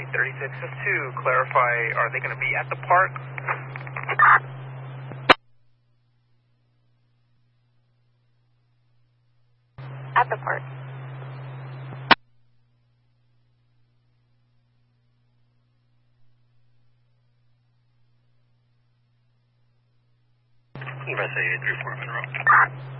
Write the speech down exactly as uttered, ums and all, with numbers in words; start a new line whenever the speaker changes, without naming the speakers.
thirty-six oh two, clarify, are they going to be at the park?
At the park.
U S A eight three four Monroe.